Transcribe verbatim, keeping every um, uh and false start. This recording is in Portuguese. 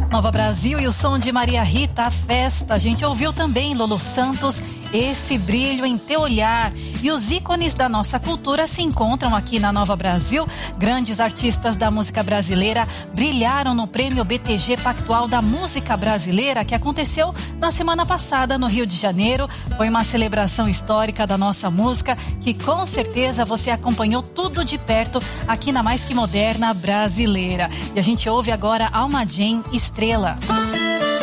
Nova Brasil e o som de Maria Rita, a festa. A gente ouviu também Lolo Santos, Esse Brilho em Teu Olhar. E os ícones da nossa cultura se encontram aqui na Nova Brasil. Grandes artistas da música brasileira brilharam no Prêmio B T G Pactual da Música Brasileira, que aconteceu na semana passada no Rio de Janeiro. Foi uma celebração histórica da nossa música, que com certeza você acompanhou tudo de perto aqui na Mais Que Moderna Brasileira. E a gente ouve agora Alma Jane, Estrela.